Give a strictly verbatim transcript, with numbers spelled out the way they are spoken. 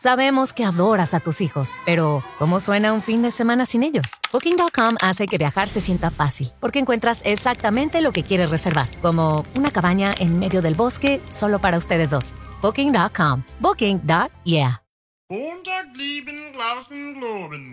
Sabemos que adoras a tus hijos, pero ¿cómo suena un fin de semana sin ellos? Booking punto com hace que viajar se sienta fácil, porque encuentras exactamente lo que quieres reservar, como una cabaña en medio del bosque solo para ustedes dos. Booking punto com. Booking. Yeah.